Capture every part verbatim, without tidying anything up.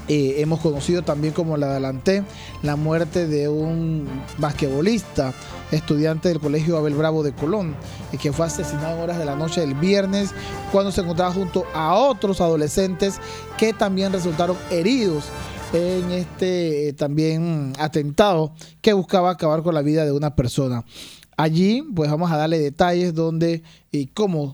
Eh, hemos conocido también, como le adelanté, la muerte de un basquetbolista, estudiante del Colegio Abel Bravo de Colón, eh, que fue asesinado en horas de la noche del viernes cuando se encontraba junto a otros adolescentes que también resultaron heridos en este eh, también atentado que buscaba acabar con la vida de una persona. Allí pues vamos a darle detalles donde y cómo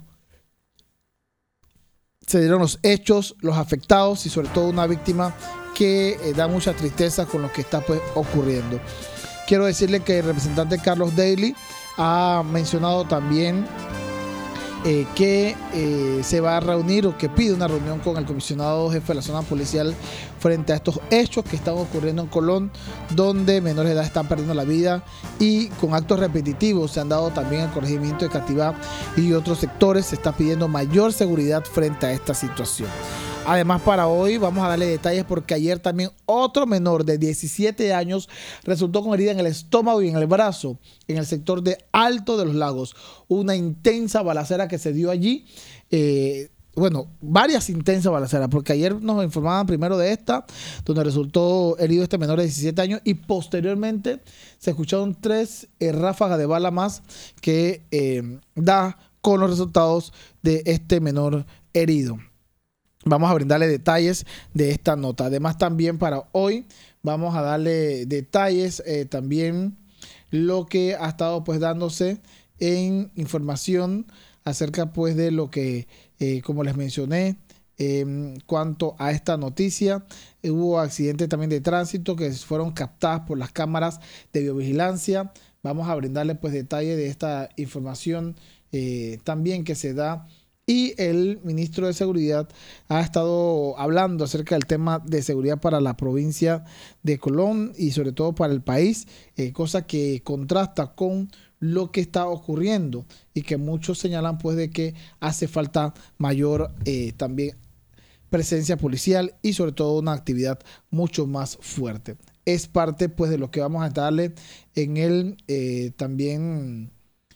se dieron los hechos, los afectados y sobre todo una víctima que eh, da mucha tristeza con lo que está pues ocurriendo. Quiero decirle que el representante Carlos Daly ha mencionado también eh, que eh, se va a reunir o que pide una reunión con el comisionado jefe de la zona policial frente a estos hechos que están ocurriendo en Colón, donde menores de edad están perdiendo la vida y con actos repetitivos se han dado también el corregimiento de Cativá y otros sectores. Se está pidiendo mayor seguridad frente a esta situación. Además, para hoy vamos a darle detalles porque ayer también otro menor de diecisiete años resultó con herida en el estómago y en el brazo en el sector de Alto de los Lagos. Una intensa balacera que se dio allí. Eh, bueno, varias intensas balaceras, porque ayer nos informaban primero de esta, donde resultó herido este menor de diecisiete años, y posteriormente se escucharon tres eh, ráfagas de bala más que eh, da con los resultados de este menor herido. Vamos a brindarle detalles de esta nota. Además, también para hoy vamos a darle detalles eh, también lo que ha estado pues dándose en información acerca pues de lo que, eh, como les mencioné, en eh, cuanto a esta noticia, eh, hubo accidentes también de tránsito que fueron captadas por las cámaras de biovigilancia. Vamos a brindarle pues detalle de esta información eh, también que se da. Y el ministro de Seguridad ha estado hablando acerca del tema de seguridad para la provincia de Colón y sobre todo para el país, eh, cosa que contrasta con lo que está ocurriendo y que muchos señalan pues de que hace falta mayor eh, también presencia policial y sobre todo una actividad mucho más fuerte. Es parte pues de lo que vamos a darle en el eh, también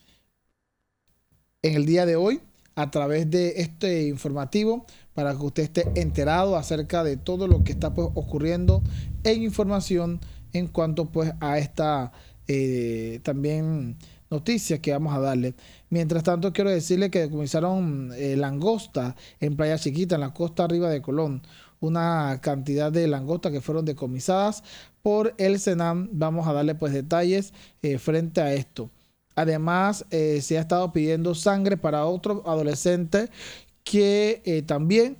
en el día de hoy, a través de este informativo, para que usted esté enterado acerca de todo lo que está pues ocurriendo en información en cuanto pues a esta eh, también noticia que vamos a darle. Mientras tanto, quiero decirle que decomisaron eh, langosta en Playa Chiquita, en la costa arriba de Colón. Una cantidad de langostas que fueron decomisadas por el SENAM. Vamos a darle pues detalles eh, frente a esto. Además, eh, se ha estado pidiendo sangre para otro adolescente que eh, también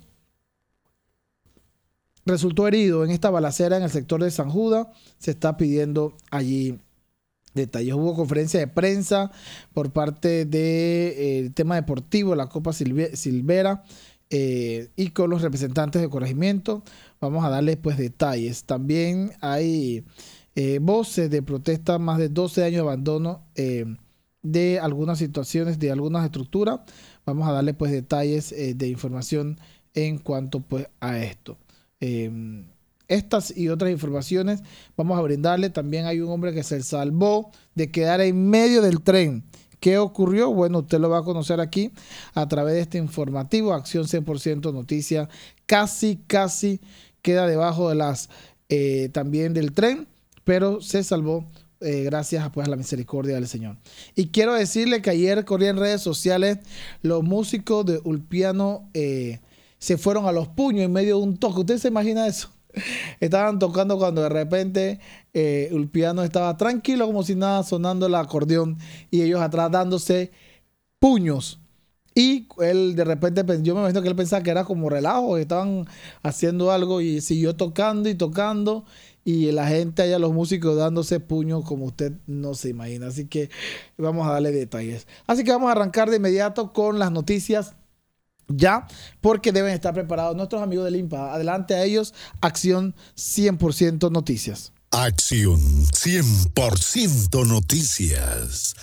resultó herido en esta balacera en el sector de San Judas. Se está pidiendo allí detalles. Hubo conferencia de prensa por parte del de, eh, tema deportivo, la Copa Silve Silvera, eh, y con los representantes de corregimiento. Vamos a darles pues detalles. También hay eh, voces de protesta, más de doce años de abandono eh, de algunas situaciones, de algunas estructuras. Vamos a darle pues detalles eh, de información en cuanto pues a esto. Eh, estas y otras informaciones vamos a brindarle. También hay un hombre que se salvó de quedar en medio del tren. ¿Qué ocurrió? Bueno, usted lo va a conocer aquí a través de este informativo. Acción cien por ciento Noticia. Casi, casi queda debajo de las eh, también del tren, pero se salvó Eh, gracias pues, a la misericordia del Señor. Y quiero decirle que ayer corría en redes sociales los músicos de Ulpiano eh, se fueron a los puños en medio de un toque. ¿Usted se imagina eso? Estaban tocando cuando de repente eh, Ulpiano estaba tranquilo como si nada, sonando el acordeón y ellos atrás dándose puños. Y él de repente, yo me imagino que él pensaba que era como relajo, que estaban haciendo algo, y siguió tocando y tocando. Y la gente allá, los músicos dándose puños como usted no se imagina. Así que vamos a darle detalles. Así que vamos a arrancar de inmediato con las noticias ya, porque deben estar preparados nuestros amigos del INPA. Adelante a ellos, Acción cien por ciento Noticias. Acción cien por ciento Noticias.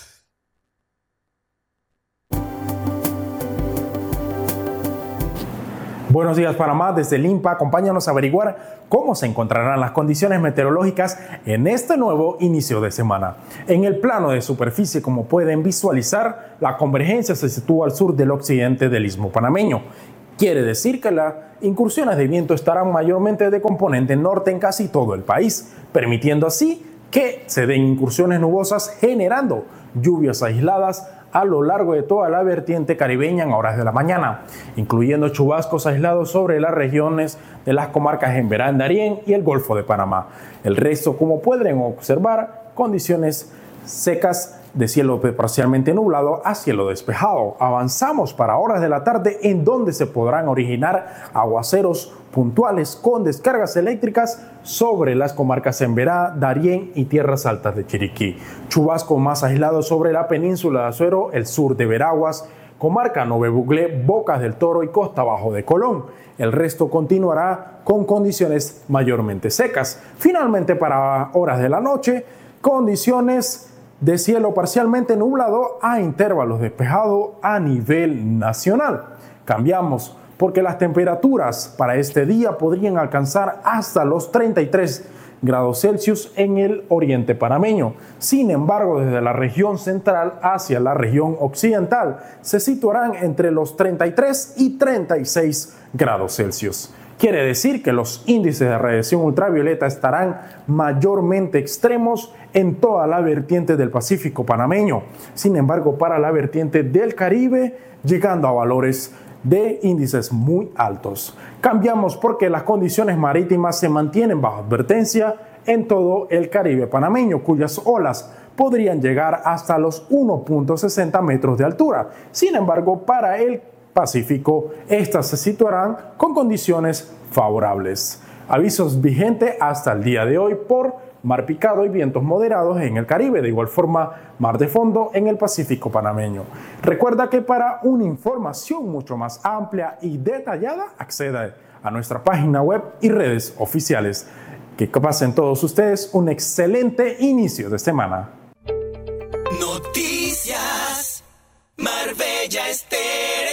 Buenos días, Panamá. Desde el INPA, acompáñanos a averiguar cómo se encontrarán las condiciones meteorológicas en este nuevo inicio de semana. En el plano de superficie, como pueden visualizar, la convergencia se sitúa al sur del occidente del istmo panameño. Quiere decir que las incursiones de viento estarán mayormente de componente norte en casi todo el país, permitiendo así que se den incursiones nubosas generando lluvias aisladas a lo largo de toda la vertiente caribeña en horas de la mañana, incluyendo chubascos aislados sobre las regiones de las comarcas Emberá, Darién y el Golfo de Panamá. El resto, como pueden observar, condiciones secas de cielo parcialmente nublado a cielo despejado. Avanzamos para horas de la tarde en donde se podrán originar aguaceros puntuales con descargas eléctricas sobre las comarcas Emberá, Darién y tierras altas de Chiriquí. Chubascos más aislados sobre la península de Azuero, el sur de Veraguas, comarca Nove Buglé, Bocas del Toro y costa abajo de Colón. El resto continuará con condiciones mayormente secas. Finalmente, para horas de la noche, condiciones de cielo parcialmente nublado a intervalos despejado a nivel nacional. Cambiamos porque las temperaturas para este día podrían alcanzar hasta los treinta y tres grados Celsius en el oriente panameño. Sin embargo, desde la región central hacia la región occidental se situarán entre los treinta y tres y treinta y seis grados Celsius. Quiere decir que los índices de radiación ultravioleta estarán mayormente extremos en toda la vertiente del Pacífico panameño. Sin embargo, para la vertiente del Caribe, llegando a valores de índices muy altos. Cambiamos porque las condiciones marítimas se mantienen bajo advertencia en todo el Caribe panameño, cuyas olas podrían llegar hasta los uno punto sesenta metros de altura. Sin embargo, para el Pacífico, estas se situarán con condiciones favorables. Avisos vigentes hasta el día de hoy por mar picado y vientos moderados en el Caribe. De igual forma, mar de fondo en el Pacífico panameño. Recuerda que para una información mucho más amplia y detallada, acceda a nuestra página web y redes oficiales. Que pasen todos ustedes un excelente inicio de semana. Noticias Marbella Estéreo.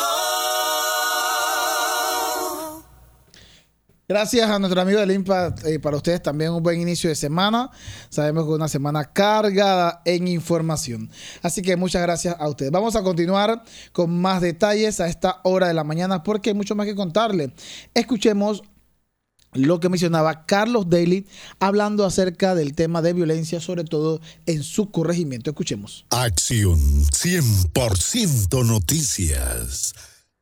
Gracias a nuestro amigo del INPA, eh, para ustedes también un buen inicio de semana. Sabemos que es una semana cargada en información. Así que muchas gracias a ustedes. Vamos a continuar con más detalles a esta hora de la mañana porque hay mucho más que contarle. Escuchemos lo que mencionaba Carlos Daly hablando acerca del tema de violencia, sobre todo en su corregimiento. Escuchemos. Acción cien por ciento Noticias.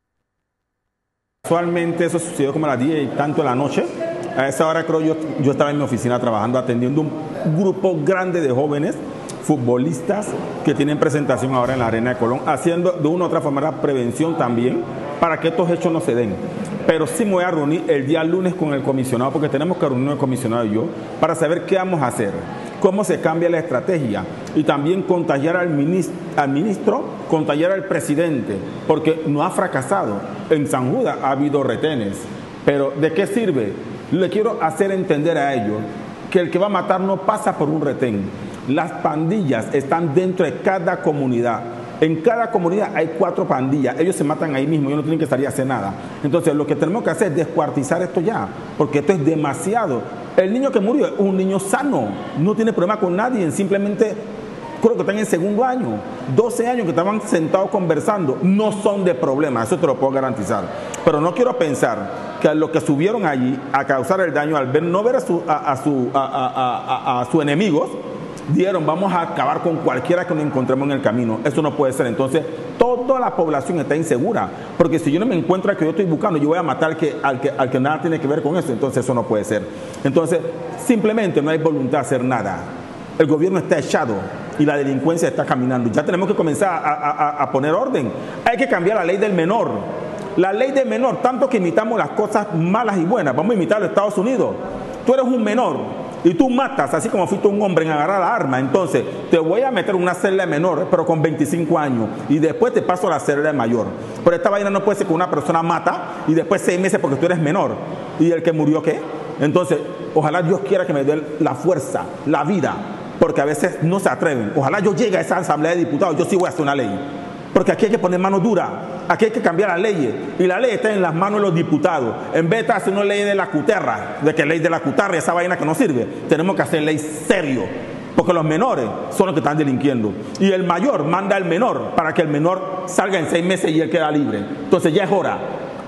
Casualmente eso sucedió como a las diez y tanto de la noche. A esa hora creo yo, yo estaba en mi oficina trabajando, atendiendo un grupo grande de jóvenes futbolistas que tienen presentación ahora en la Arena de Colón, haciendo de una u otra forma la prevención también para que estos hechos no se den. Pero sí me voy a reunir el día lunes con el comisionado, porque tenemos que reunirnos el comisionado y yo para saber qué vamos a hacer, cómo se cambia la estrategia y también contagiar al ministro, al ministro, contagiar al presidente, porque no ha fracasado. En San Judas ha habido retenes, pero ¿de qué sirve? Le quiero hacer entender a ellos que el que va a matar no pasa por un retén. Las pandillas están dentro de cada comunidad. En cada comunidad hay cuatro pandillas. Ellos se matan ahí mismo, ellos no tienen que salir a hacer nada. Entonces lo que tenemos que hacer es descuartizar esto ya, porque esto es demasiado. El niño que murió es un niño sano, no tiene problema con nadie, simplemente creo que están en segundo año, doce años que estaban sentados conversando, no son de problema, eso te lo puedo garantizar. Pero no quiero pensar que a los que subieron allí a causar el daño, al ver no ver a su, a, a su, a, a, a, a sus enemigos, dieron, vamos a acabar con cualquiera que nos encontremos en el camino. Eso no puede ser. Entonces, toda la población está insegura, porque si yo no me encuentro al que yo estoy buscando, yo voy a matar al que, al que, al que nada tiene que ver con eso. Entonces, eso no puede ser. Entonces, simplemente no hay voluntad de hacer nada. El gobierno está echado y la delincuencia está caminando. Ya tenemos que comenzar a, a, a poner orden. Hay que cambiar la ley del menor. La ley del menor, tanto que imitamos las cosas malas y buenas, vamos a imitar a los Estados Unidos. Tú eres un menor y tú matas, así como fuiste un hombre en agarrar la arma, entonces te voy a meter en una celda de menor, pero con veinticinco años, y después te paso a la celda de mayor. Pero esta vaina no puede ser que una persona mata y después seis meses porque tú eres menor. ¿Y el que murió qué? Entonces, ojalá Dios quiera que me dé la fuerza, la vida, porque a veces no se atreven. Ojalá yo llegue a esa asamblea de diputados, yo sí voy a hacer una ley. Porque aquí hay que poner mano dura, aquí hay que cambiar las leyes, y la ley está en las manos de los diputados. En vez de hacer una ley de la cuterra, de que ley de la cutarra, esa vaina que no sirve, tenemos que hacer ley serio, porque los menores son los que están delinquiendo, y el mayor manda al menor para que el menor salga en seis meses y él queda libre. Entonces ya es hora.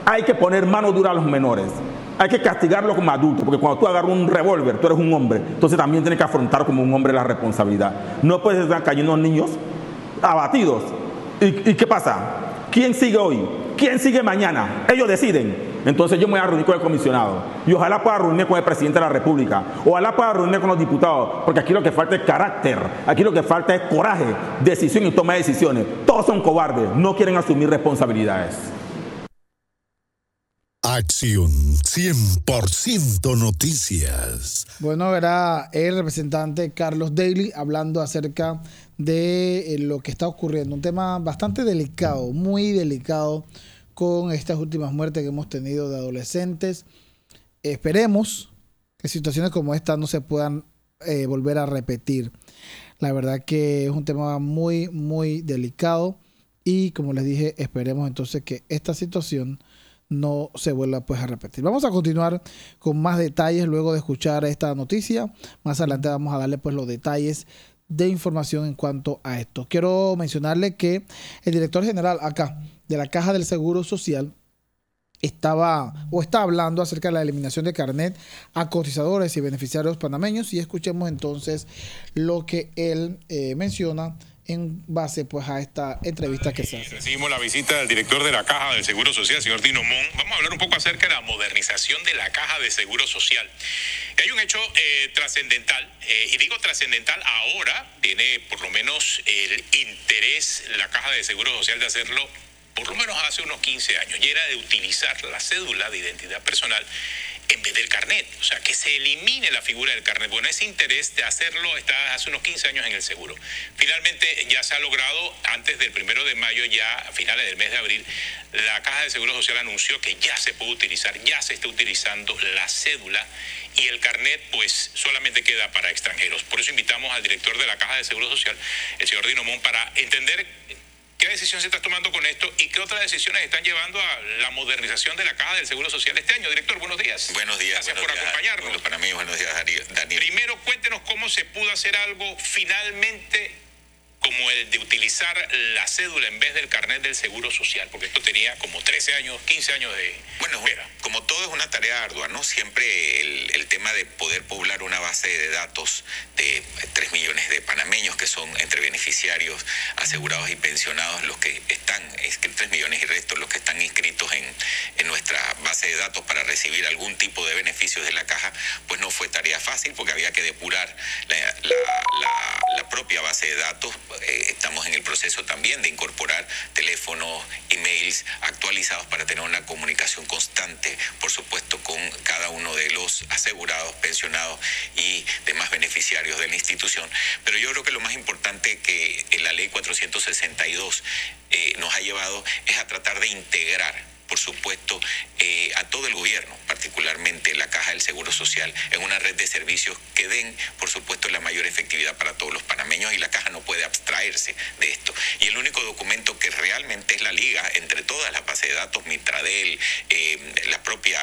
hay que poner mano dura a los menores. Hay que castigarlo como adulto, porque cuando tú agarras un revólver, tú eres un hombre, entonces también tienes que afrontar como un hombre la responsabilidad. No puedes estar cayendo niños abatidos. ¿Y, y qué pasa? ¿Quién sigue hoy? ¿Quién sigue mañana? Ellos deciden. Entonces yo me voy a reunir con el comisionado y ojalá pueda reunirme con el presidente de la República, ojalá pueda reunirme con los diputados, porque aquí lo que falta es carácter, aquí lo que falta es coraje, decisión y toma de decisiones. Todos son cobardes, no quieren asumir responsabilidades. Acción cien por ciento Noticias. Bueno, era el representante Carlos Daly hablando acerca de lo que está ocurriendo. Un tema bastante delicado, muy delicado, con estas últimas muertes que hemos tenido de adolescentes. Esperemos que situaciones como esta no se puedan eh, volver a repetir. La verdad que es un tema muy, muy delicado y, como les dije, esperemos entonces que esta situación no se vuelva pues a repetir. Vamos a continuar con más detalles luego de escuchar esta noticia. Más adelante vamos a darle pues los detalles de información en cuanto a esto. Quiero mencionarle que el director general acá de la Caja del Seguro Social estaba o está hablando acerca de la eliminación de carnet a cotizadores y beneficiarios panameños, y escuchemos entonces lo que él eh, menciona en base pues a esta entrevista que se hace. Recibimos la visita del director de la Caja del Seguro Social, señor Dino Mon. Vamos a hablar un poco acerca de la modernización de la Caja de Seguro Social. Hay un hecho eh, trascendental, eh, y digo trascendental ahora, tiene por lo menos el interés la Caja de Seguro Social de hacerlo por lo menos hace unos quince años, y era de utilizar la cédula de identidad personal en vez del carnet, o sea, que se elimine la figura del carnet. Bueno, ese interés de hacerlo está hace unos quince años en el seguro. Finalmente ya se ha logrado, antes del primero de mayo, ya a finales del mes de abril, la Caja de Seguro Social anunció que ya se puede utilizar, ya se está utilizando la cédula, y el carnet pues solamente queda para extranjeros. Por eso invitamos al director de la Caja de Seguro Social, el señor Dino Mon, para entender ¿qué decisión se está tomando con esto y qué otras decisiones están llevando a la modernización de la Caja del Seguro Social este año? Director, buenos días. Buenos días. Gracias buenos por días, acompañarnos. Bueno, para mí, buenos días, Daniel. Primero, cuéntenos cómo se pudo hacer algo finalmente como el de utilizar la cédula en vez del carnet del Seguro Social, porque esto tenía como trece años, quince años de Bueno, espera. Como todo es una tarea ardua, ¿no? Siempre el, el tema de poder poblar una base de datos de tres millones de panameños que son entre beneficiarios, asegurados y pensionados, los que están, es que tres millones y resto, los que están inscritos en, en nuestra base de datos para recibir algún tipo de beneficios de la Caja, pues no fue tarea fácil porque había que depurar la, la, la, la propia base de datos. Eh, estamos en el proceso también de incorporar teléfonos, emails actualizados para tener una comunicación constante, por supuesto, con cada uno de los asegurados, pensionados y demás beneficiarios de la institución. Pero yo creo que lo más importante que la ley cuatrocientos sesenta y dos eh, nos ha llevado es a tratar de integrar, por supuesto, eh, a todo el gobierno, particularmente la Caja del Seguro Social, en una red de servicios que den, por supuesto, la mayor efectividad para todos los panameños, y la Caja no puede abstraerse de esto. Y el único documento que realmente es la liga entre todas las bases de datos, Mitradel, eh, la propia,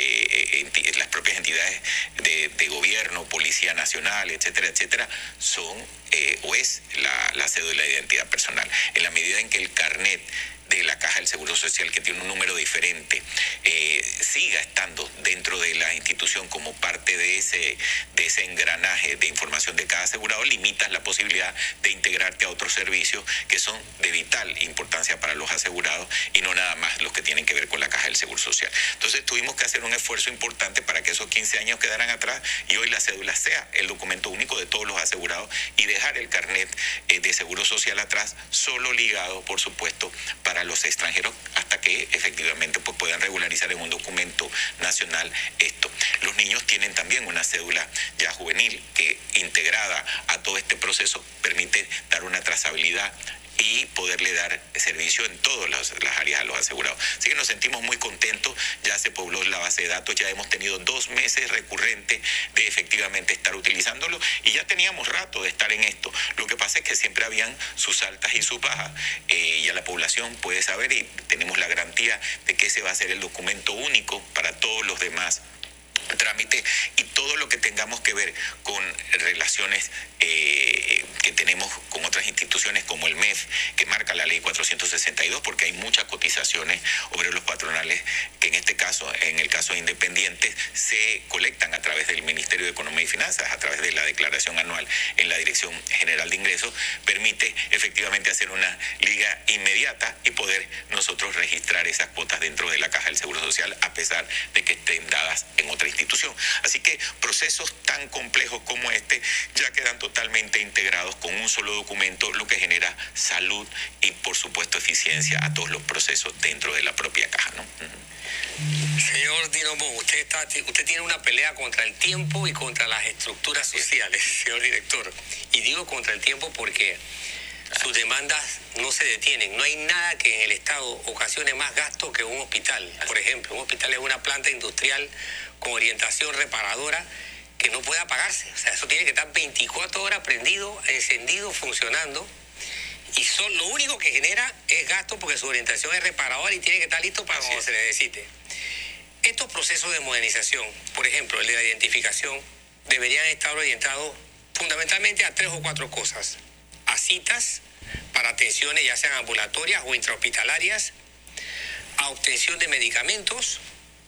eh, enti- las propias entidades de, de gobierno, Policía Nacional, etcétera, etcétera, son eh, o es la, la cédula de identidad personal. En la medida en que el carnet de la Caja del Seguro Social, que tiene un número diferente, eh, siga estando dentro de la institución como parte de ese, de ese engranaje de información de cada asegurado, limitas la posibilidad de integrarte a otros servicios que son de vital importancia para los asegurados y no nada más los que tienen que ver con la Caja del Seguro Social. Entonces tuvimos que hacer un esfuerzo importante para que esos quince años quedaran atrás y hoy la cédula sea el documento único de todos los asegurados y dejar el carnet eh, de Seguro Social atrás, solo ligado, por supuesto, para a los extranjeros hasta que efectivamente pues, puedan regularizar en un documento nacional esto. Los niños tienen también una cédula ya juvenil que, integrada a todo este proceso, permite dar una trazabilidad y poderle dar servicio en todas las, las áreas a los asegurados. Así que nos sentimos muy contentos, ya se pobló la base de datos, ya hemos tenido dos meses recurrentes de efectivamente estar utilizándolo y ya teníamos rato de estar en esto. Lo que pasa es que siempre habían sus altas y sus bajas, eh, ya la población puede saber y tenemos la garantía de que ese va a ser el documento único para todos los demás trámite, y todo lo que tenga tengamos que ver con relaciones eh, que tenemos con otras instituciones como el M E F, que marca la ley cuatrocientos sesenta y dos, porque hay muchas cotizaciones obreros patronales que en este caso, en el caso de independientes, se colectan a través del Ministerio de Economía y Finanzas, a través de la declaración anual en la Dirección General de Ingresos, permite efectivamente hacer una liga inmediata y poder nosotros registrar esas cuotas dentro de la Caja del Seguro Social, a pesar de que estén dadas en otra institución. Así que procesos tan complejos como este ya quedan totalmente integrados con un solo documento, lo que genera salud y, por supuesto, eficiencia a todos los procesos dentro de la propia caja, ¿no? Uh-huh. Señor Dino Mon, usted, está, usted tiene una pelea contra el tiempo y contra las estructuras sociales, señor director. Y digo contra el tiempo porque sus demandas no se detienen. No hay nada que en el Estado ocasione más gasto que un hospital. Por ejemplo, un hospital es una planta industrial con orientación reparadora que no puede apagarse. O sea, eso tiene que estar veinticuatro horas prendido, encendido, funcionando. Y son, lo único que genera es gasto porque su orientación es reparadora y tiene que estar listo para cuando se necesite. Estos procesos de modernización, por ejemplo, el de la identificación, deberían estar orientados fundamentalmente a tres o cuatro cosas. A citas para atenciones ya sean ambulatorias o intrahospitalarias, a obtención de medicamentos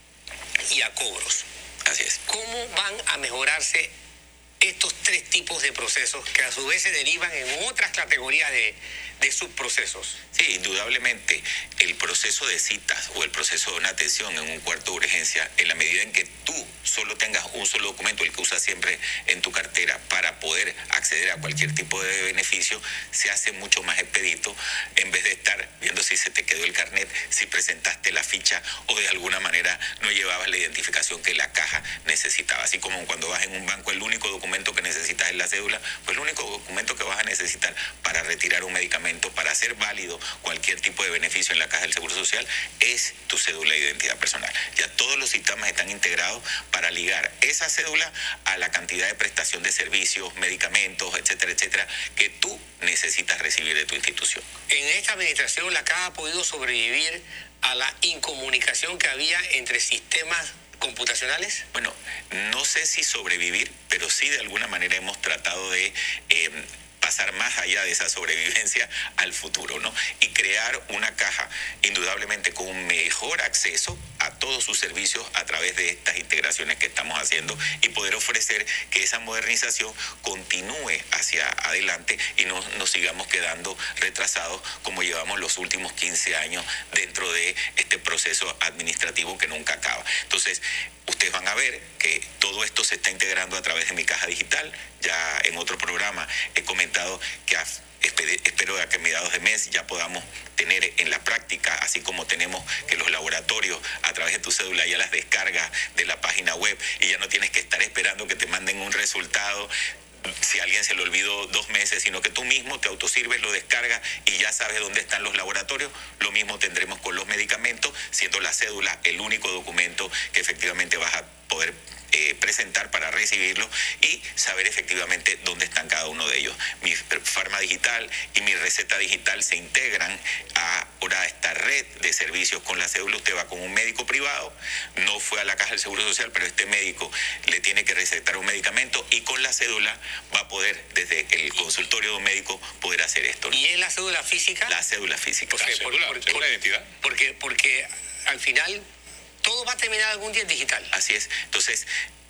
y a cobros. Así es. ¿Cómo van a mejorarse estos tres tipos de procesos que a su vez se derivan en otras categorías de, de subprocesos? Sí, indudablemente el proceso de citas o el proceso de una atención en un cuarto de urgencia, en la medida en que tú solo tengas un solo documento, el que usas siempre en tu cartera, para poder acceder a cualquier tipo de beneficio, se hace mucho más expedito, en vez de estar viendo si se te quedó el carnet, si presentaste la ficha o de alguna manera no llevabas la identificación que la caja necesitaba. Así como cuando vas en un banco, el único documento que necesitas es la cédula, pues el único documento que vas a necesitar para retirar un medicamento, para hacer válido cualquier tipo de beneficio en la Caja del Seguro Social, es tu cédula de identidad personal. Ya todos los sistemas están integrados para ligar esa cédula a la cantidad de prestación de servicios, medicamentos, etcétera, etcétera, que tú necesitas recibir de tu institución. En esta administración, la Caja ha podido sobrevivir a la incomunicación que había entre sistemas computacionales. Bueno, no sé si sobrevivir, pero sí de alguna manera hemos tratado de eh, pasar más allá de esa sobrevivencia al futuro, ¿no? Y crear una caja indudablemente con un mejor acceso a todos sus servicios a través de estas integraciones que estamos haciendo y poder ofrecer que esa modernización continúe hacia adelante y no nos sigamos quedando retrasados como llevamos los últimos quince años dentro de este proceso administrativo que nunca acaba. Entonces, ustedes van a ver que todo esto se está integrando a través de mi caja digital. Ya en otro programa he comentado que a, espero que a mediados de mes ya podamos tener en la práctica, así como tenemos que los laboratorios a través de tu cédula ya las descargas de la página web y ya no tienes que estar esperando que te manden un resultado si a alguien se le olvidó dos meses, sino que tú mismo te autosirves, lo descargas y ya sabes dónde están los laboratorios. Lo mismo tendremos con los medicamentos, siendo la cédula el único documento que efectivamente vas a poder eh, presentar para recibirlo y saber efectivamente dónde están cada uno de ellos. Mi Farma Digital y mi receta digital se integran a ahora esta red de servicios con la cédula. Usted va con un médico privado, no fue a la Caja del Seguro Social, pero este médico le tiene que recetar un medicamento y con la cédula va a poder, desde el consultorio de un médico, poder hacer esto, ¿no? ¿Y es la cédula física? La cédula física. Porque, La cédula, por, por, cédula de identidad. Porque, porque al final todo va a terminar algún día en digital. Así es. Entonces,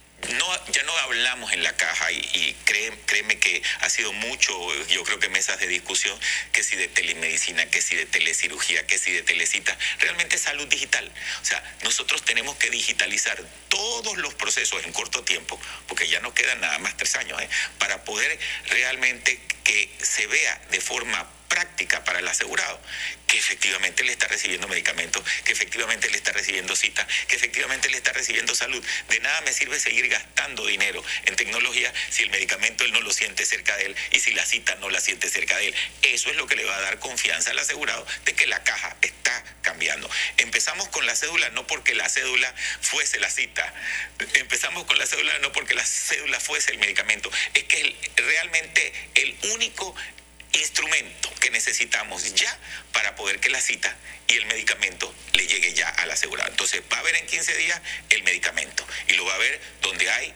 no, ya no hablamos en la caja y, y cree, créeme que ha sido mucho, yo creo que mesas de discusión, que si de telemedicina, que si de telecirugía, que si de telecita, realmente es salud digital. O sea, nosotros tenemos que digitalizar todos los procesos en corto tiempo, porque ya nos quedan nada más tres años, ¿eh? Para poder realmente que se vea de forma práctica para el asegurado que efectivamente le está recibiendo medicamentos, que efectivamente le está recibiendo citas, que efectivamente le está recibiendo salud. De nada me sirve seguir gastando dinero en tecnología si el medicamento él no lo siente cerca de él y si la cita no la siente cerca de él. Eso es lo que le va a dar confianza al asegurado de que la caja está cambiando. Empezamos con la cédula no porque la cédula fuese la cita, empezamos con la cédula no porque la cédula fuese el medicamento, es que el, realmente el único instrumento que necesitamos ya para poder que la cita y el medicamento le llegue ya al asegurado. Entonces va a haber en quince días el medicamento y lo va a ver donde hay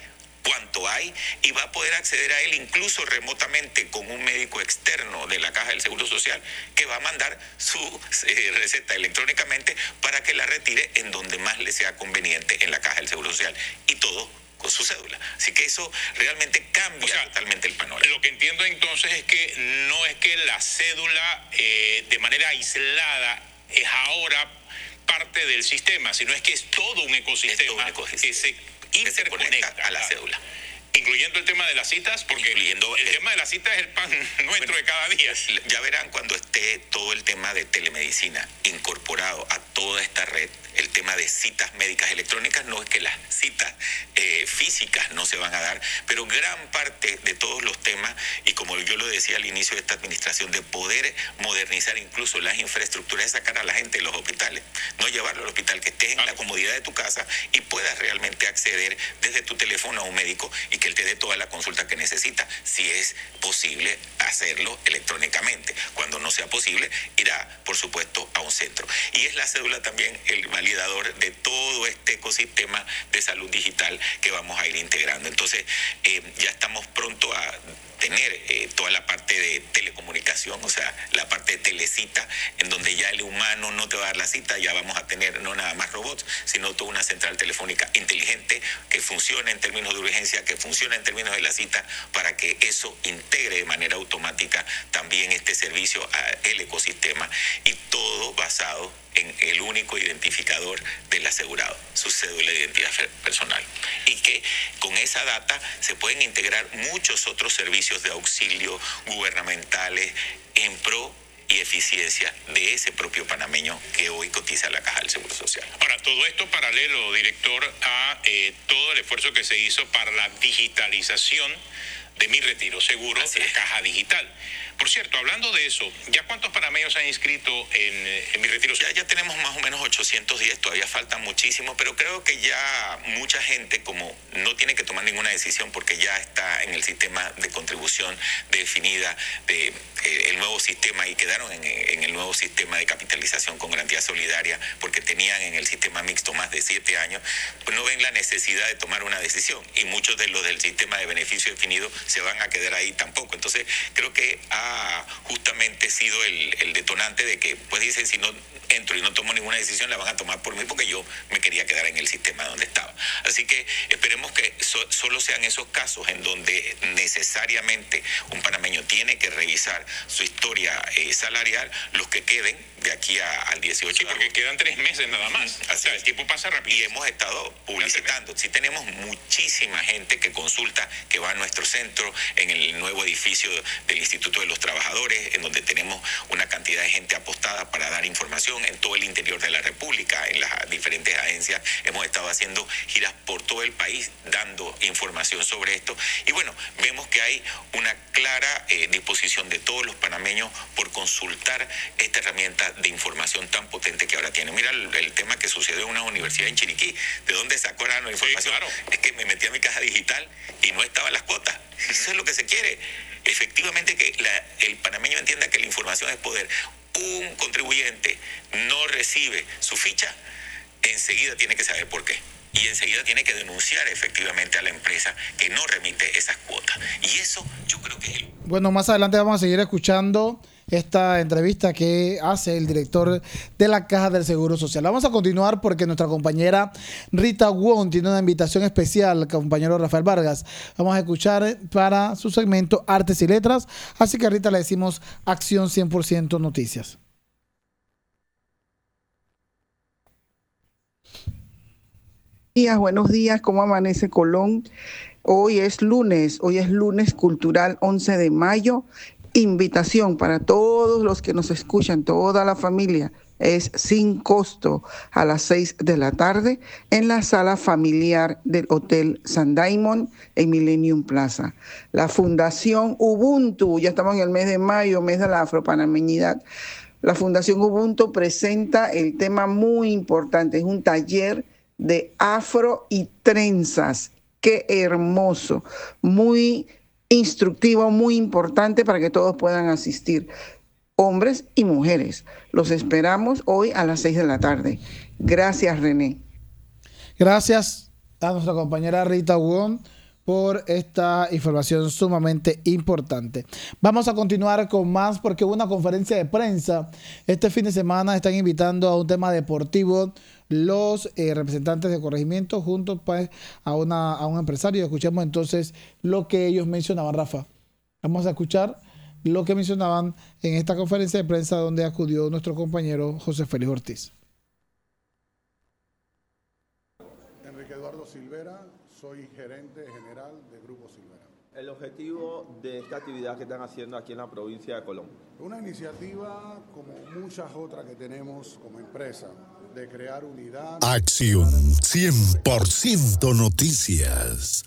cuánto hay y va a poder acceder a él incluso remotamente con un médico externo de la Caja del Seguro Social que va a mandar su eh, receta electrónicamente para que la retire en donde más le sea conveniente en la Caja del Seguro Social y todo con su cédula. Así que eso realmente cambia, o sea, totalmente el panorama. Lo que entiendo entonces es que no es que la cédula eh, de manera aislada es ahora parte del sistema, sino es que es todo un ecosistema, es todo un ecosistema que se interconecta a la cédula. Incluyendo el tema de las citas, porque Incluyendo el, el tema de las citas es el pan nuestro bueno, de cada día. Ya verán cuando esté todo el tema de telemedicina incorporado a toda esta red, el tema de citas médicas electrónicas, no es que las citas eh, físicas no se van a dar, pero gran parte de todos los temas, y como yo lo decía al inicio de esta administración, de poder modernizar incluso las infraestructuras, de sacar a la gente de los hospitales, no llevarlo al hospital, que estés en ah. la comodidad de tu casa y puedas realmente acceder desde tu teléfono a un médico y que él te dé toda la consulta que necesita, si es posible hacerlo electrónicamente. Cuando no sea posible, irá, por supuesto, a un centro. Y es la cédula también el validador de todo este ecosistema de salud digital que vamos a ir integrando. Entonces, eh, ya estamos pronto a tener eh, toda la parte de telecomunicación, o sea, la parte de telecita, en donde ya el humano no te va a dar la cita, ya vamos a tener no nada más robots, sino toda una central telefónica inteligente que funcione en términos de urgencia, que funcione en términos de la cita, para que eso integre de manera automática también este servicio al ecosistema, y todo basado en el único identificador del asegurado, su cédula de identidad personal. Y que con esa data se pueden integrar muchos otros servicios de auxilio gubernamentales en pro y eficiencia de ese propio panameño que hoy cotiza la Caja del Seguro Social. Ahora, todo esto paralelo, director, a eh, todo el esfuerzo que se hizo para la digitalización de Mi Retiro Seguro, la Caja Digital. Por cierto, hablando de eso, ¿ya cuántos panameños han inscrito en, en Mi Retiro Seguro? Ya, ya tenemos más o menos ochocientos diez, todavía falta muchísimo, pero creo que ya mucha gente, como no tiene que tomar ninguna decisión porque ya está en el sistema de contribución definida, de, eh, el nuevo sistema, y quedaron en, en el nuevo sistema de capitalización con garantía solidaria porque tenían en el sistema mixto más de siete años, pues no ven la necesidad de tomar una decisión, y muchos de los del sistema de beneficio definido se van a quedar ahí tampoco. Entonces creo que ha justamente sido el, el detonante de que pues dicen, si no entro y no tomo ninguna decisión, la van a tomar por mí porque yo me quería quedar en el sistema donde estaba. Así que esperemos que so, solo sean esos casos en donde necesariamente un panameño tiene que revisar su historia eh, salarial, los que queden de aquí a, al dieciocho. Sí, porque quedan tres meses nada más. O sea, el tiempo pasa rápido. Y hemos estado publicitando. Sí, tenemos muchísima gente que consulta, que va a nuestro centro en el nuevo edificio del Instituto de los Trabajadores, en donde tenemos una cantidad de gente apostada para dar información en todo el interior de la República, en las diferentes agencias. Hemos estado haciendo giras por todo el país dando información sobre esto. Y bueno, vemos que hay una clara eh, disposición de todos los panameños por consultar esta herramienta de información tan potente que ahora tiene. Mira el, el tema que sucedió en una universidad en Chiriquí. ¿De dónde sacó la información? Sí, claro. Es que me metí a mi caja digital y no estaban las cuotas. Eso es lo que se quiere. Efectivamente, que la, el panameño entienda que la información es poder. Un contribuyente no recibe su ficha, enseguida tiene que saber por qué. Y enseguida tiene que denunciar efectivamente a la empresa que no remite esas cuotas. Y eso yo creo que es el... Bueno, más adelante vamos a seguir escuchando esta entrevista que hace el director de la Caja del Seguro Social. Vamos a continuar porque nuestra compañera Rita Wong tiene una invitación especial, compañero Rafael Vargas. Vamos a escuchar para su segmento Artes y Letras. Así que a Rita le decimos Acción cien por ciento Noticias. Días, buenos días, ¿cómo amanece Colón? Hoy es lunes, hoy es lunes cultural once de mayo. Invitación para todos los que nos escuchan, toda la familia, es sin costo a las seis de la tarde en la sala familiar del Hotel San Diamond en Millennium Plaza. La Fundación Ubuntu, ya estamos en el mes de mayo, mes de la afropanameñidad. La Fundación Ubuntu presenta el tema muy importante, es un taller de afro y trenzas. Qué hermoso, muy instructivo, muy importante para que todos puedan asistir, hombres y mujeres. Los esperamos hoy a las seis de la tarde. Gracias, René. Gracias a nuestra compañera Rita Wong por esta información sumamente importante. Vamos a continuar con más porque hubo una conferencia de prensa este fin de semana. Están invitando a un tema deportivo los eh, representantes de corregimiento junto pues, a, una, a un empresario. Escuchemos entonces lo que ellos mencionaban, Rafa. Vamos a escuchar lo que mencionaban en esta conferencia de prensa donde acudió nuestro compañero José Félix Ortiz. Enrique Eduardo Silvera, soy gerente general de Grupo Silvera. El objetivo de esta actividad que están haciendo aquí en la provincia de Colón. Una iniciativa como muchas otras que tenemos como empresa de crear unidad. Acción cien por ciento Noticias.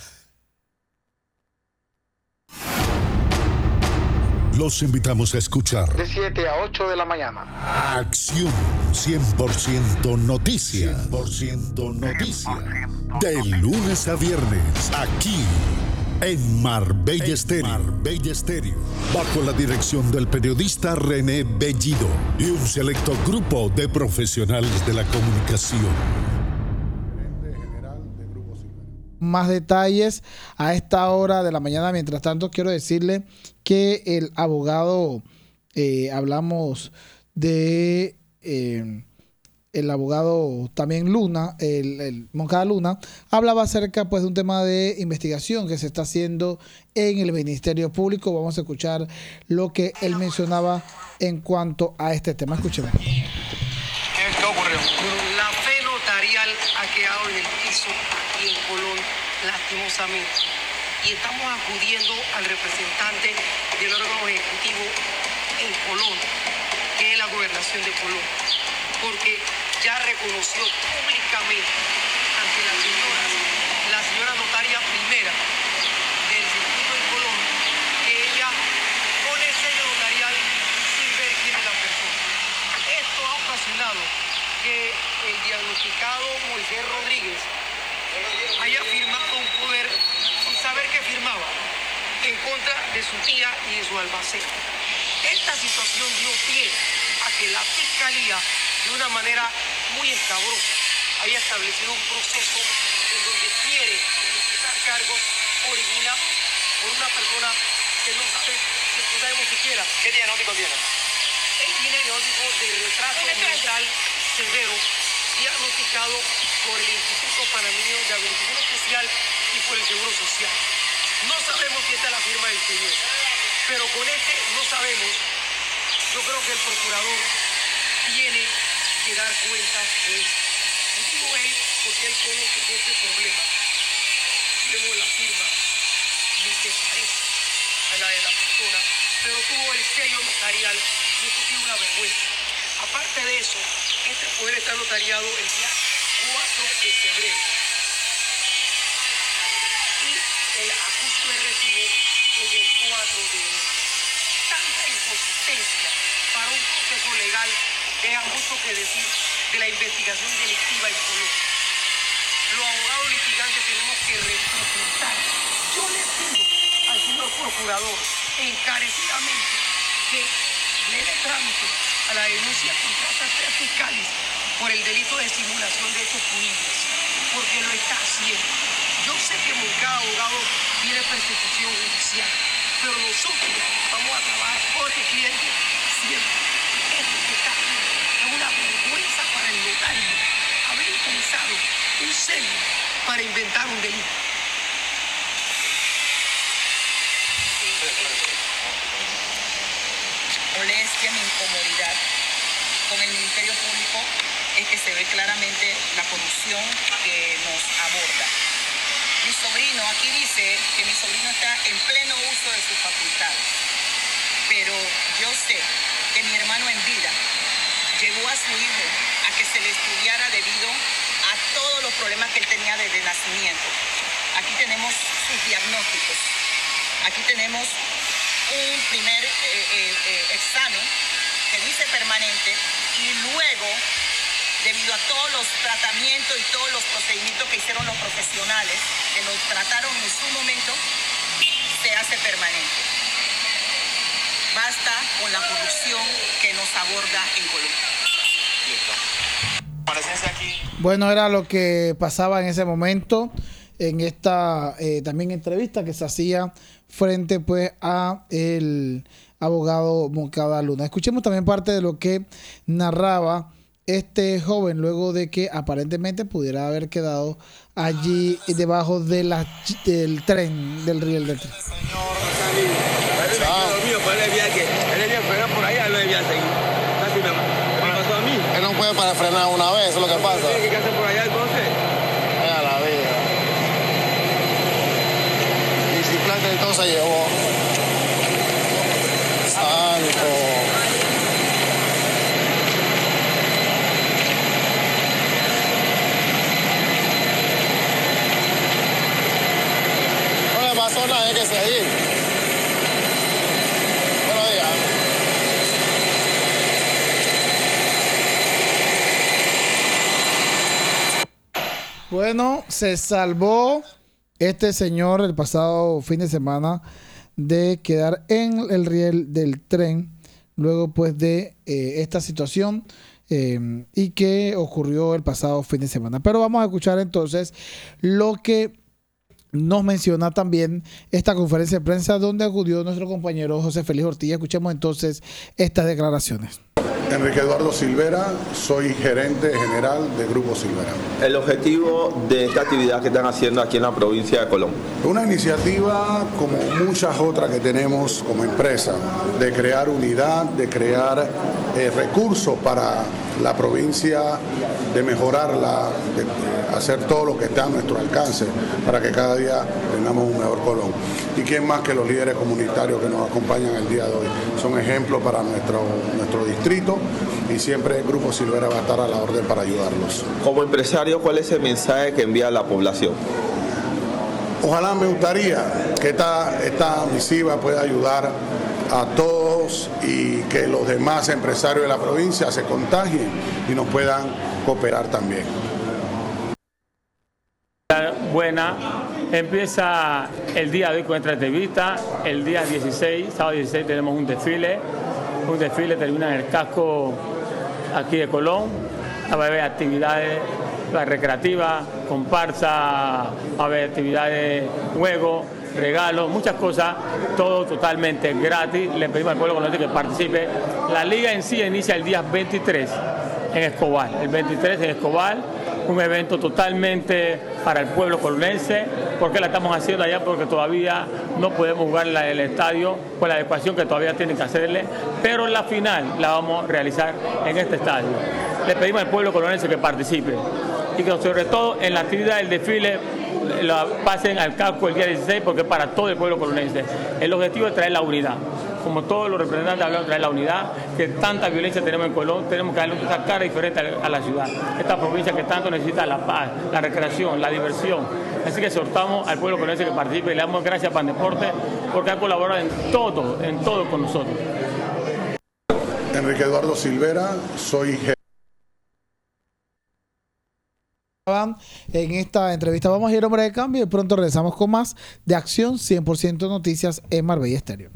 Los invitamos a escuchar de siete a ocho de la mañana. Acción cien por ciento Noticias. cien por ciento Noticias. De lunes a viernes, aquí en Marbella Estéreo. Marbella Estéreo. Bajo la dirección del periodista René Bellido y un selecto grupo de profesionales de la comunicación. Más detalles a esta hora de la mañana. Mientras tanto, quiero decirle que el abogado, eh, hablamos de eh, el abogado también Luna, el, el Moncada Luna, hablaba acerca pues de un tema de investigación que se está haciendo en el Ministerio Público. Vamos a escuchar lo que él mencionaba en cuanto a este tema. Escuchemos. ¿Qué ocurrió? La fe notarial ha quedado en el piso y en Colón, lastimosamente. Y estamos acudiendo al representante del órgano ejecutivo en Colón, que es la gobernación de Colón, porque ya reconoció públicamente ante la señora, la señora notaria primera del circuito en Colón, que ella pone el sello notarial sin ver quién es la persona. Esto ha ocasionado que el diagnosticado Moisés Rodríguez haya firmado un poder sin saber que firmaba en contra de su tía y de su albacén. Esta situación dio pie a que la Fiscalía, de una manera muy escabrosa, haya establecido un proceso en donde quiere imputar cargos originados por una persona que no sabe, no sabemos siquiera. ¿Qué diagnóstico tiene? Él tiene diagnóstico de retraso mental severo, diagnosticado por el Instituto Panameño de Habilitación Especial y por el Seguro Social. No sabemos si esta es la firma del señor, pero con este no sabemos. Yo creo que el procurador tiene que dar cuenta de esto. Y digo él porque él conoce este problema. Vemos la firma, ni se parece a la de la persona, pero tuvo el sello notarial y esto tiene una vergüenza. Aparte de eso, este poder está notariado el día cuatro de febrero. Y el ajuste de recibo es del cuatro de enero. Tanta inconsistencia para un proceso legal deja mucho que decir de la investigación delictiva en Colombia. Los abogados litigantes tenemos que representar. Yo le pido al señor procurador encarecidamente que le dé trámite a la denuncia contra estas tres fiscales por el delito de simulación de hechos punibles, porque lo está haciendo. Yo sé que Moncada Abogado tiene persecución judicial, pero nosotros vamos a trabajar por este cliente siempre. Esto que está aquí es una vergüenza para el notario haber utilizado un sello para inventar un delito. Molestia, mi incomodidad con el Ministerio Público es que se ve claramente la corrupción que nos aborda. Mi sobrino, aquí dice que mi sobrino está en pleno uso de sus facultades, pero yo sé que mi hermano en vida llevó a su hijo a que se le estudiara debido a todos los problemas que él tenía desde nacimiento. Aquí tenemos sus diagnósticos, aquí tenemos un primer eh, eh, eh, examen que dice permanente y luego, debido a todos los tratamientos y todos los procedimientos que hicieron los profesionales que lo trataron en su momento, se hace permanente. Basta con la corrupción que nos aborda en Colombia. Bueno, era lo que pasaba en ese momento. en esta eh, también entrevista que se hacía frente pues a el abogado Moncada Luna. Escuchemos también parte de lo que narraba este joven luego de que aparentemente pudiera haber quedado allí debajo de la, del tren, del riel del tren. Él no puede para frenar una vez, eso es lo que pasa. ¿Qué hacen por allá entonces? Vaya la vida. Bicicleta entonces se llevó. Santo. No le pasó nada, hay que seguir. Buenos días. Bueno, se salvó este señor el pasado fin de semana de quedar en el riel del tren luego pues de eh, esta situación eh, y que ocurrió el pasado fin de semana. Pero vamos a escuchar entonces lo que nos menciona también esta conferencia de prensa donde acudió nuestro compañero José Félix Ortiz. Escuchemos entonces estas declaraciones. Enrique Eduardo Silvera, soy gerente general de Grupo Silvera. El objetivo de esta actividad que están haciendo aquí en la provincia de Colón. Una iniciativa como muchas otras que tenemos como empresa, de crear unidad, de crear eh, recursos para la provincia, de mejorarla, de hacer todo lo que está a nuestro alcance para que cada día tengamos un mejor Colón. Y quién más que los líderes comunitarios que nos acompañan el día de hoy. Son ejemplos para nuestro, nuestro distrito y siempre el Grupo Silvera va a estar a la orden para ayudarlos. Como empresario, ¿cuál es el mensaje que envía a la población? Ojalá me gustaría que esta, esta misiva pueda ayudar a todos y que los demás empresarios de la provincia se contagien y nos puedan cooperar también. Buena, empieza el día de hoy con esta entrevista, el día dieciséis, sábado dieciséis tenemos un desfile, un desfile termina en el casco aquí de Colón, va a haber actividades recreativas, comparsa, va a haber actividades, juegos, regalos, muchas cosas, todo totalmente gratis. Le pedimos al pueblo colonense que participe. La liga en sí inicia el día veintitrés en Escobar, el veintitrés en Escobar, un evento totalmente para el pueblo colonense. ¿Por qué la estamos haciendo allá? Porque todavía no podemos jugar en el estadio por la adecuación que todavía tienen que hacerle, pero la final la vamos a realizar en este estadio. Le pedimos al pueblo colonense que participe y que sobre todo en la actividad del desfile la pasen al casco el día dieciséis porque es para todo el pueblo colonense. El objetivo es traer la unidad. Como todos los representantes hablan de traer la unidad, que tanta violencia tenemos en Colón, tenemos que darle una cara diferente a la ciudad. Esta provincia que tanto necesita la paz, la recreación, la diversión. Así que exhortamos al pueblo colonense que participe y le damos gracias a Pandeporte porque ha colaborado en todo, en todo con nosotros. Enrique Eduardo Silvera, soy gerente. En esta entrevista vamos a ir a Hombre de Cambio y pronto regresamos con más de Acción cien por ciento Noticias en Marbella Estéreo.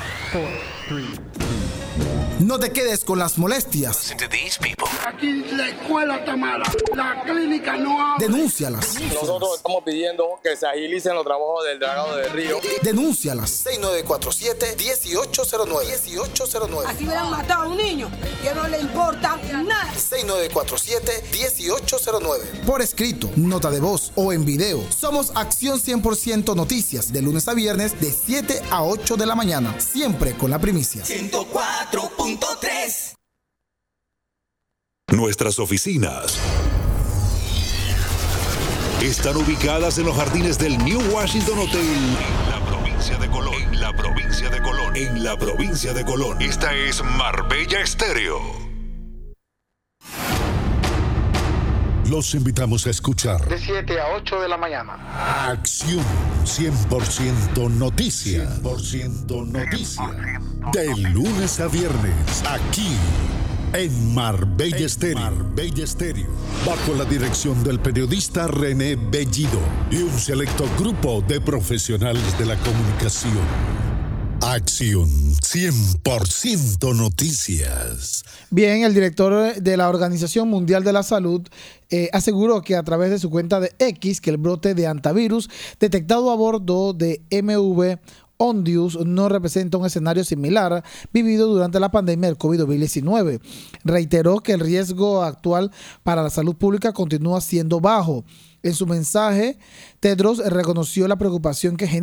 No te quedes con las molestias. Aquí la escuela está mala, la clínica no abre. Denúncialas. Nosotros estamos pidiendo que se agilicen los trabajos del dragado del río. Denúncialas. seis nueve cuatro siete, uno ocho cero nueve. dieciocho cero nueve. Así hubieran matado a un niño que no le importa nada. seis nueve cuatro siete, uno ocho cero nueve. Por escrito, nota de voz o en video. Somos Acción cien por ciento Noticias de lunes a viernes de siete a ocho de la mañana. Siempre con la primicia. ciento cuatro punto tres. Nuestras oficinas están ubicadas en los jardines del New Washington Hotel en la provincia de Colón. En la provincia de Colón. En la provincia de Colón. Esta es Marbella Estéreo. Los invitamos a escuchar De siete a ocho de la mañana. Acción cien por ciento Noticias. cien por ciento Noticias. De lunes a viernes, aquí en Marbella Estéreo. Marbella Estéreo. Bajo la dirección del periodista René Bellido y un selecto grupo de profesionales de la comunicación. Acción cien por ciento Noticias. Bien, el director de la Organización Mundial de la Salud eh, aseguró que a través de su cuenta de X que el brote de hantavirus detectado a bordo de M V Ondius no representa un escenario similar vivido durante la pandemia del COVID diecinueve. Reiteró que el riesgo actual para la salud pública continúa siendo bajo. En su mensaje, Tedros reconoció la preocupación que genera